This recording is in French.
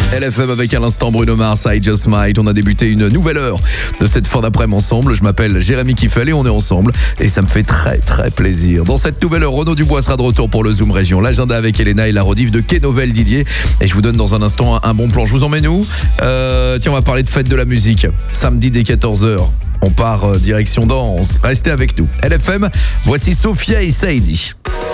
LFM avec à l'instant Bruno Mars, I Just Might. On a débuté une nouvelle heure de cette fin d'après-midi ensemble. Je m'appelle Jérémy Kiffel et on est ensemble. Et ça me fait très très plaisir. Dans cette nouvelle heure, Renaud Dubois sera de retour pour le Zoom Région. L'agenda avec Elena et la rediff de Quai-Novel Didier. Et je vous donne dans un instant un bon plan. Je vous emmène où Tiens, on va parler de fête de la musique. Samedi dès 14h. On part direction danse. Restez avec nous. LFM, voici Sophia et Saïdi.